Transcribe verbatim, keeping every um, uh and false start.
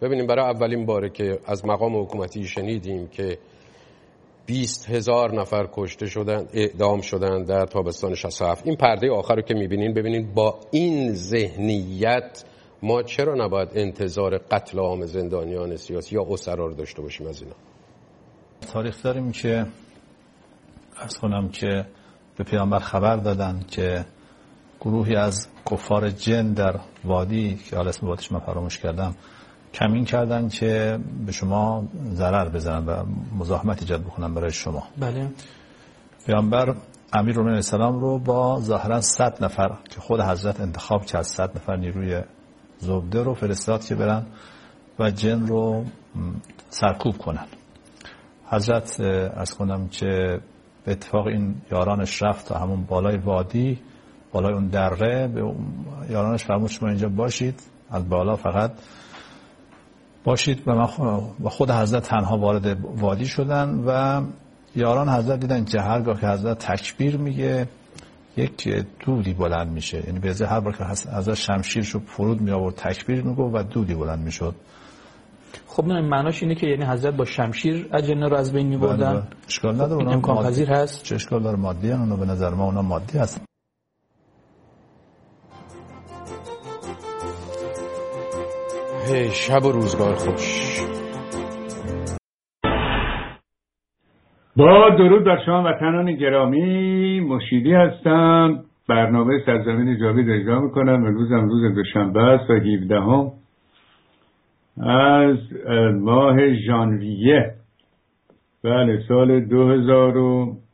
ببینیم برای اولین باره که از مقام حکومتی شنیدیم که بیست هزار نفر کشته شدن، اعدام شدن در تابستان شصت و هفت. این پرده آخر رو که میبینین ببینین با این ذهنیت ما چرا نباید انتظار قتل عام زندانیان سیاسی یا اسرا رو داشته باشیم از اینا؟ تاریخ داریم که عرض کنم که به پیامبر خبر دادن که گروهی از کفار جن در وادی که حالا اسم وادیش من فراموش کردم کمین کردن که به شما ضرر بزنن و مزاحمت ایجاد بکنن برای شما. بله. پیامبر امیرالمومنین علیه السلام رو با ظاهرا صد نفر که خود حضرت انتخاب کرد، صد نفر نیروی زبده رو فرستاد که برن و جن رو سرکوب کنن. حضرت عرض کنم که به اتفاق این یارانش رفت تا همون بالای وادی، بالای اون دره، به یارانش فرمود شما اینجا باشید، از بالا فقط باشید و خود حضرت تنها وارد وادی شدن و یاران حضرت دیدن که هرگاه که حضرت تکبیر میگه یک دودی بلند میشه، یعنی به ازای هر بار که حضرت شمشیرشو فرود می آورد تکبیر میگو و دودی بلند میشد. خب نه معناش اینه که یعنی حضرت با شمشیر اجنه رو از بین میبردن؟ اشکال نداره، این امکان پذیر هست؟ چه اشکال داره؟ مادی هستن اونا، به نظر ما اونا مادی هستن. هی شب و روزگار خوش. با درود بر شما وطنان گرامی، مشیدی هستم. برنامه سرزمین جاوید اجرا میکنم. امروز هم روز دوشنبه است و هفدهم از ماه ژانویه، بله، سال دو هزار و